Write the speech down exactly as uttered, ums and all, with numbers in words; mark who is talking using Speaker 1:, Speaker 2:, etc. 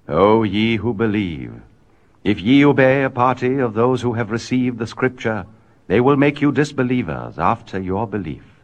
Speaker 1: O ye who believe, if ye obey a party of those who have received the Scripture, they will make you disbelievers after your belief.